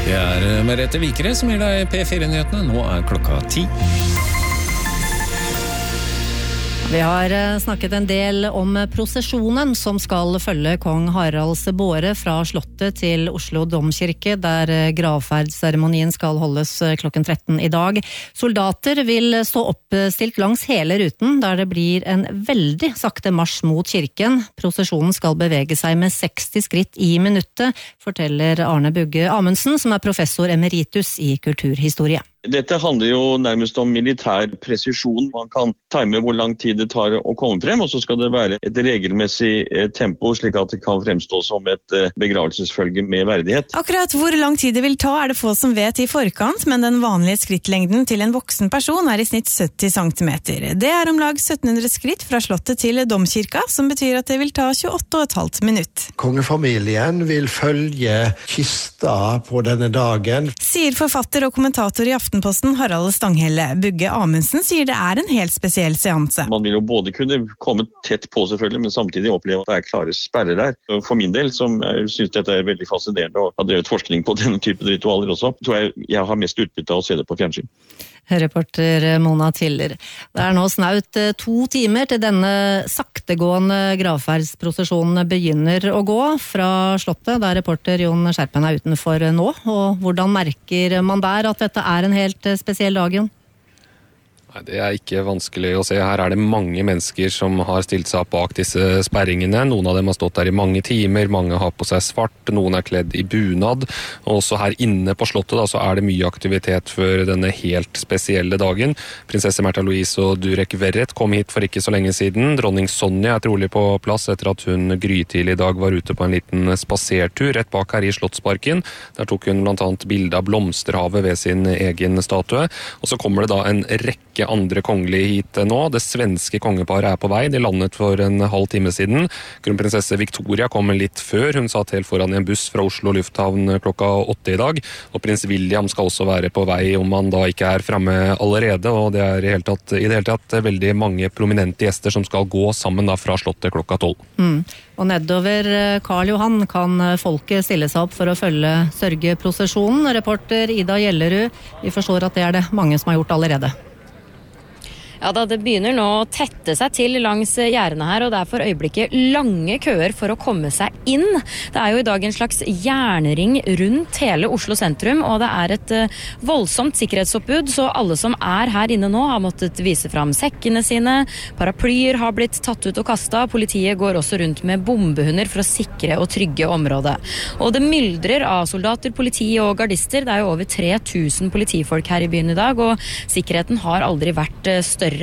Det Merete Vikre som gir deg P4-nyhetene. Nå klokka 10. Vi har snakket en del om prosesjonen som skal følge kong Haralds båre fra slottet til Oslo Domkirke, der gravferdsseremonien skal holdes klokken 13 i dag. Soldater vil stå oppstilt langs hele ruten, der det blir en veldig sakte marsj mot kirken. Prosesjonen skal bevege seg med 60 skritt i minuttet, forteller Arne Bugge Amundsen, som professor emeritus i kulturhistorie. Dette handler jo nærmest om militær presisjon. Man kan time hvor lang tid det tar å komme frem, og så skal det være et regelmessig tempo, slik at det kan fremstå som et begravelsesfølge med verdighet. Akkurat hvor lang tid det vil ta det få som vet i forkant, men den vanlige skrittlengden til en voksen person i snitt 70 cm. Det om lag 1700 skritt fra slottet til domkirka, som betyr at det vil ta 28,5 minutt. Kongefamilien vil følge kista på denne dagen, sier forfatter og kommentator i Aftenposten Harald Stanghelle. Bugge Amundsen sier det en helt spesiell seanse. Man vil jo både kunne komme tett på selvfølgelig, men samtidig oppleve at det klare sperrer der. For min del, som jeg synes dette veldig fascinerende og har drevet forskning på denne typen ritualer også, tror jeg har mest utbytte av å se det på fjernsyn. Reporter Mona Tiller. Det nå snaut 2 timer til denne saktegående gravferdsprosesjonen begynner å gå fra slottet, der reporter Jon Skjerpen utenfor nå. Og hvordan merker man der at dette en helt spesiell dag, Jon? Nei, det ikke vanskelig å se. Her det mange mennesker som har stilt seg opp bak disse sperringene. Noen av dem har stått der i mange timer, mange har på seg svart, noen kledd i bunad. Og også her inne på slottet da, så det mye aktivitet for denne helt spesielle dagen. Prinsesse Märtha Louise og Durek Verrett kom hit for ikke så lenge siden. Dronning Sonja trolig på plass etter at hun grytidlig i dag var ute på en liten spasertur rett bak her i Slottsparken. Der tok hun blant annet bilde av blomsterhavet ved sin egen statue. Og så kommer det da en rekke andre kongelige hit nå. Det svenske kongeparet på vei. De landet for en halv time siden. Kronprinsesse Victoria kom litt før. Hun satt helt foran i en buss fra Oslo lufthavn klokka 8 i dag. Og prins William skal også være på vei om han da ikke fremme allerede. Og det i det hele tatt veldig mange prominente gjester som skal gå sammen da fra slottet klokka 12. Og nedover Karl Johan kan folket stille seg opp for å følge sørgeprosesjonen. Reporter Ida Gjellerud, vi forstår at det det mange som har gjort allerede. Ja da, det begynner nå å tette seg til langs gjerdene her, og det for øyeblikket lange køer for å komme seg inn. Det jo i dag en slags jernring rundt hele Oslo sentrum, og det et voldsomt sikkerhetsoppbud, så alle som her inne nå har måttet vise fram sekkene sine, paraplyer har blitt tatt ut og kastet, politiet går også rundt med bombehunder for å sikre og trygge området. Og det myldrer av soldater, politi og gardister. Det jo over 3000 politifolk her i byen i dag, og sikkerheten har aldri vært større.